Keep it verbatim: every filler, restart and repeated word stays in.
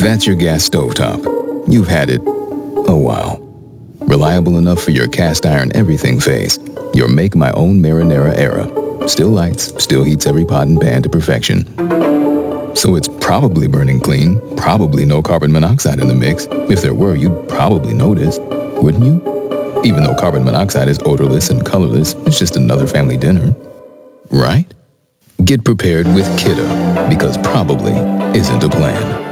That's your gas stovetop. You've had it a while. Reliable enough for your cast iron everything phase. Your make my own marinara era. Still lights, still heats every pot and pan to perfection. So it's probably burning clean, probably no carbon monoxide in the mix. If there were, you'd probably notice, wouldn't you? Even though carbon monoxide is odorless and colorless, it's just another family dinner. Right? Get prepared with Kidda, because probably isn't a plan.